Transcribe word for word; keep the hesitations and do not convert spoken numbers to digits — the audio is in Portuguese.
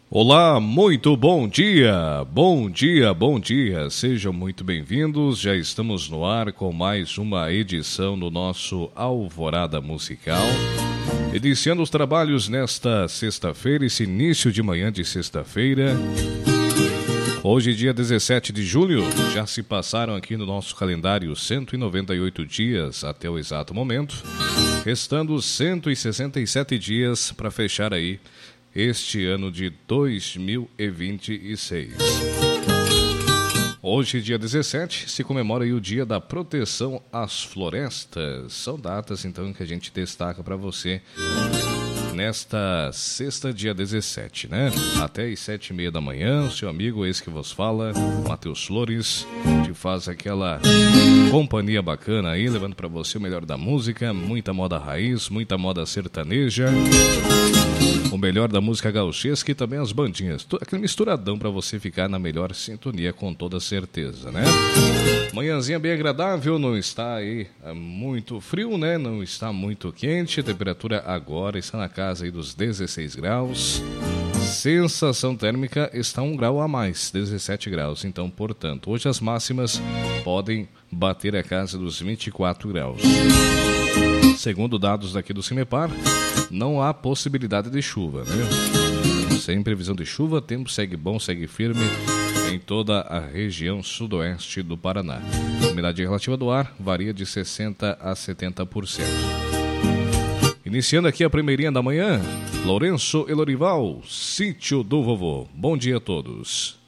Olá, muito bom dia, bom dia, bom dia, sejam muito bem-vindos, já estamos no ar com mais uma edição do nosso Alvorada Musical, iniciando os trabalhos nesta sexta-feira, esse início de manhã de sexta-feira, hoje dia dezessete de julho, já se passaram aqui no nosso calendário cento e noventa e oito dias até o exato momento, restando cento e sessenta e sete dias para fechar aí este ano de dois mil e vinte e seis. Hoje, dia dezessete, se comemora aí o Dia da Proteção às Florestas. São datas, então, que a gente destaca para você nesta sexta, dia dezessete, né? Até às sete e meia da manhã, o seu amigo, esse que vos fala, Matheus Flores, te faz aquela companhia bacana aí, levando para você o melhor da música, muita moda raiz, muita moda sertaneja, o melhor da música gauchesca e também as bandinhas. Aquele misturadão para você ficar na melhor sintonia, com toda certeza, né? Manhãzinha bem agradável, não está aí muito frio, né? Não está muito quente, a temperatura agora está na casa aí dos dezesseis graus. Sensação térmica está um grau a mais, dezessete graus. Então, portanto, hoje as máximas podem bater a casa dos vinte e quatro graus. Segundo dados daqui do Cimepar, não há possibilidade de chuva, né? Sem previsão de chuva, tempo segue bom, segue firme em toda a região sudoeste do Paraná. A umidade relativa do ar varia de sessenta a setenta por cento. Iniciando aqui a primeirinha da manhã, Lourenço e Lorival, Sítio do Vovô. Bom dia a todos.